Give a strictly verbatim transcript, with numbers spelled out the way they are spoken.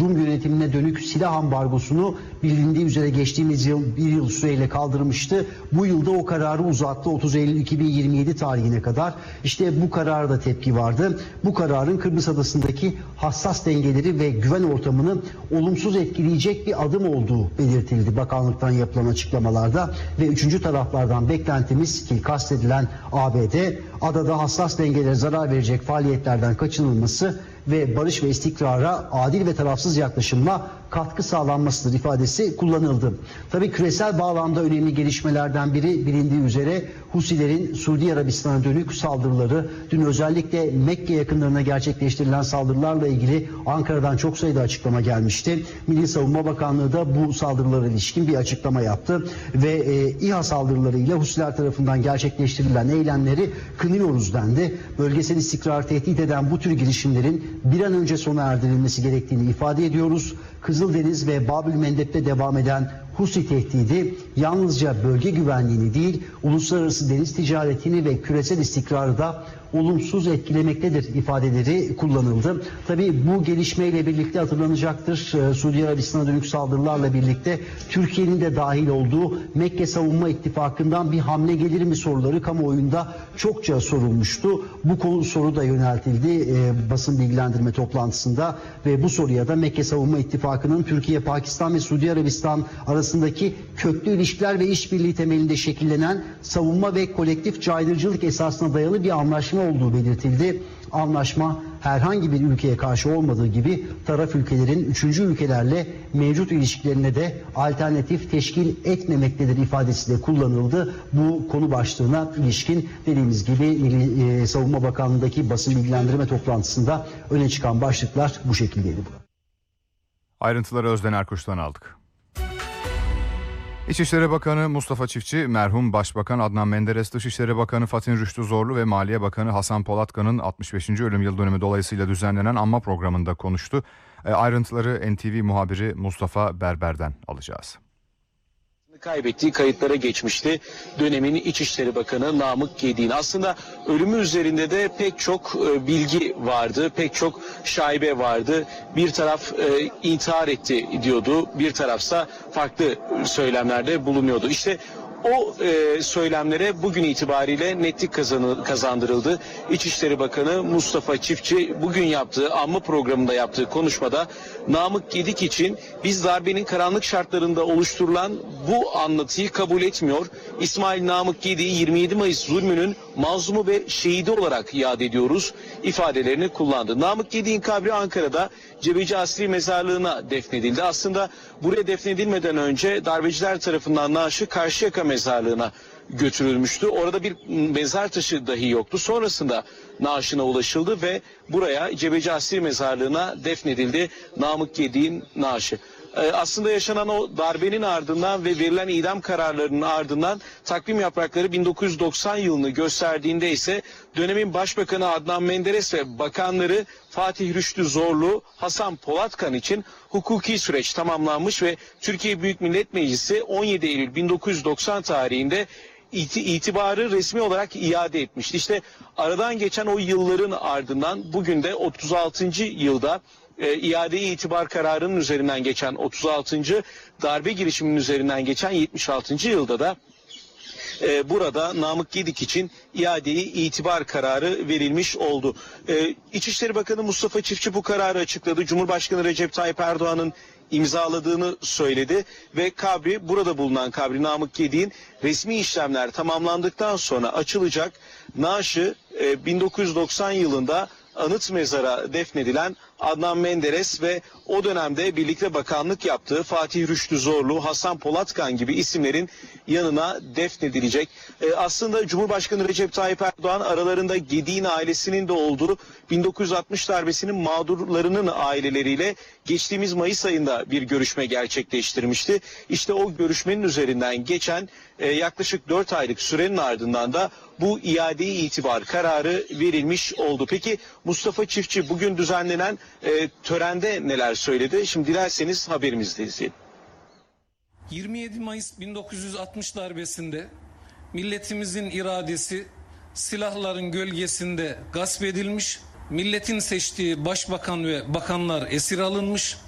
Rum yönetimine dönük silah ambargosunu bilindiği üzere geçtiğimiz yıl bir yıl süreyle kaldırmıştı. Bu yılda o kararı uzattı otuz Eylül iki bin yirmi yedi tarihine kadar. İşte bu karara da tepki vardı. Bu kararın Kıbrıs Adası'ndaki hassas dengeleri ve güven ortamını olumsuz etkileyecek bir adım olduğu belirtildi bakanlıktan yapılan açıklamalarda ve üçüncü taraflardan beklentimiz ki kastedilen A B D adada hassas dengelere zarar verecek faaliyetlerden kaçınılması ve barış ve istikrara adil ve tarafsız yaklaşımla katkı sağlanmasıdır ifadesi kullanıldı. Tabii küresel bağlamda önemli gelişmelerden biri bilindiği üzere Husilerin Suudi Arabistan'a dönük saldırıları. Dün özellikle Mekke yakınlarına gerçekleştirilen saldırılarla ilgili Ankara'dan çok sayıda açıklama gelmişti. Milli Savunma Bakanlığı da bu saldırılara ilişkin bir açıklama yaptı ve e, İHA saldırılarıyla Husiler tarafından gerçekleştirilen eylemleri kınıyoruz dendi. Bölgesel istikrar tehdit eden bu tür girişimlerin bir an önce sona erdirilmesi gerektiğini ifade ediyoruz. Kızıldeniz ve Babül Mendeb'de devam eden Husi tehdidi yalnızca bölge güvenliğini değil, uluslararası deniz ticaretini ve küresel istikrarı da olumsuz etkilemektedir ifadeleri kullanıldı. Tabii bu gelişmeyle birlikte hatırlanacaktır. Suudi Arabistan'a dönük saldırılarla birlikte Türkiye'nin de dahil olduğu Mekke Savunma İttifakı'ndan bir hamle gelir mi soruları kamuoyunda çokça sorulmuştu. Bu konu soru da yöneltildi e, basın bilgilendirme toplantısında ve bu soruya da Mekke Savunma İttifakı'nın Türkiye, Pakistan ve Suudi Arabistan arasındaki köklü ilişkiler ve işbirliği temelinde şekillenen savunma ve kolektif caydırıcılık esasına dayalı bir anlaşma olduğu belirtildi. Anlaşma herhangi bir ülkeye karşı olmadığı gibi taraf ülkelerin üçüncü ülkelerle mevcut ilişkilerine de alternatif teşkil etmemektedir ifadesi de kullanıldı. Bu konu başlığına ilişkin dediğimiz gibi Milli Savunma Bakanlığı'ndaki basın bilgilendirme toplantısında öne çıkan başlıklar bu şekildeydi. Ayrıntıları Özden Erkuş'tan aldık. İçişleri Bakanı Mustafa Çiftçi, merhum Başbakan Adnan Menderes, Dışişleri Bakanı Fatih Rüştü Zorlu ve Maliye Bakanı Hasan Polatkan'ın altmış beşinci ölüm yıl dönümü dolayısıyla düzenlenen anma programında konuştu. E, ayrıntıları N T V muhabiri Mustafa Berber'den alacağız. Kaybettiği kayıtlara geçmişti dönemin İçişleri Bakanı Namık Gediğin. Aslında ölümü üzerinde de pek çok e, bilgi vardı, pek çok şaibe vardı. Bir taraf e, intihar etti diyordu, bir tarafsa farklı söylemlerde bulunuyordu. İşte o e, söylemlere bugün itibariyle netlik kazanı, kazandırıldı. İçişleri Bakanı Mustafa Çiftçi bugün yaptığı anma programında yaptığı konuşmada Namık Gedik için biz darbenin karanlık şartlarında oluşturulan bu anlatıyı kabul etmiyor. İsmail Namık Gedik'i yirmi yedi Mayıs zulmünün mazlumu ve şehidi olarak yad ediyoruz ifadelerini kullandı. Namık Gedik'in kabri Ankara'da Cebeci Asri Mezarlığı'na defnedildi. Aslında buraya defnedilmeden önce darbeciler tarafından naaşı Karşıyaka Mezarlığı'na götürülmüştü. Orada bir mezar taşı dahi yoktu. Sonrasında naaşına ulaşıldı ve buraya Cebeci Asri Mezarlığı'na defnedildi Namık Gedik'in naaşı. Aslında yaşanan o darbenin ardından ve verilen idam kararlarının ardından takvim yaprakları bin dokuz yüz doksan yılını gösterdiğinde ise dönemin Başbakanı Adnan Menderes ve bakanları Fatih Rüştü Zorlu, Hasan Polatkan için hukuki süreç tamamlanmış ve Türkiye Büyük Millet Meclisi on yedi Eylül bin dokuz yüz doksan tarihinde itibarı resmi olarak iade etmişti. İşte aradan geçen o yılların ardından bugün de otuz altıncı yılda E, iade-i itibar kararının üzerinden geçen otuz altıncı darbe girişiminin üzerinden geçen yetmiş altıncı yılda da e, burada Namık Gedik için iade-i itibar kararı verilmiş oldu. E, İçişleri Bakanı Mustafa Çiftçi bu kararı açıkladı. Cumhurbaşkanı Recep Tayyip Erdoğan'ın imzaladığını söyledi ve kabri, burada bulunan kabri Namık Gedik'in resmi işlemler tamamlandıktan sonra açılacak. Naaşı e, bin dokuz yüz doksan yılında anıt mezara defnedilen Adnan Menderes ve o dönemde birlikte bakanlık yaptığı Fatih Rüştü Zorlu, Hasan Polatkan gibi isimlerin yanına defnedilecek. Ee, aslında Cumhurbaşkanı Recep Tayyip Erdoğan aralarında Gedik'in ailesinin de olduğu bin dokuz yüz altmış darbesinin mağdurlarının aileleriyle geçtiğimiz Mayıs ayında bir görüşme gerçekleştirmişti. İşte o görüşmenin üzerinden geçen e, yaklaşık dört aylık sürenin ardından da bu iade-i itibar kararı verilmiş oldu. Peki Mustafa Çiftçi bugün düzenlenen e, törende neler söyledi? Şimdi dilerseniz haberimizde izleyelim. yirmi yedi Mayıs bin dokuz yüz altmış darbesinde milletimizin iradesi silahların gölgesinde gasp edilmiş, milletin seçtiği başbakan ve bakanlar esir alınmış,